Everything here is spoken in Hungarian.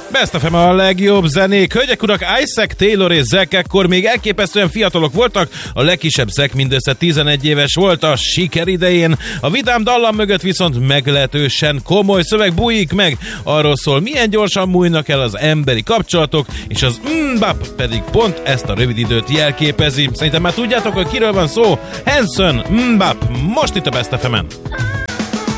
Best FM a legjobb zenék. Hölgyek, urak, Isaac Taylor és Zac ekkor még elképesztően fiatalok voltak, a legkisebb Zac mindössze 11 éves volt a siker idején. A vidám dallam mögött viszont meglehetősen komoly szöveg bújik meg. Arról szól, milyen gyorsan múlnak el az emberi kapcsolatok, és az mbap pedig pont ezt a rövid időt jelképezi. Szerintem már tudjátok, hogy kiről van szó. Hanson, mbap, most itt a Best FM-en.